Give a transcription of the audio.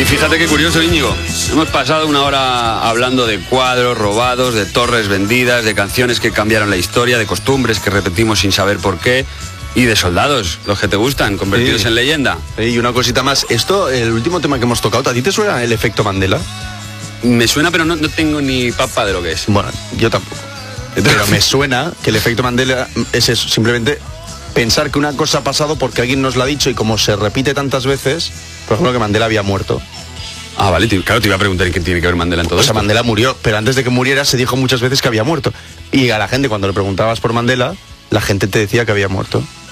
Y fíjate qué curioso, Íñigo. Hemos pasado una hora hablando de cuadros robados, de torres vendidas, de canciones que cambiaron la historia, de costumbres que repetimos sin saber por qué, y de soldados, los que te gustan, convertidos en leyenda. Y una cosita más, esto, el último tema que hemos tocado, ¿a ti te suena el efecto Mandela? Me suena, pero no tengo ni papa de lo que es. Bueno, yo tampoco. Pero me suena que el efecto Mandela es eso, simplemente pensar que una cosa ha pasado porque alguien nos la ha dicho, y como se repite tantas veces, por ejemplo, que Mandela había muerto. Ah, vale, claro, te iba a preguntar qué tiene que ver Mandela en todo esto. O sea, Mandela murió, pero antes de que muriera se dijo muchas veces que había muerto. Y a la gente, cuando le preguntabas por Mandela, la gente te decía que había muerto.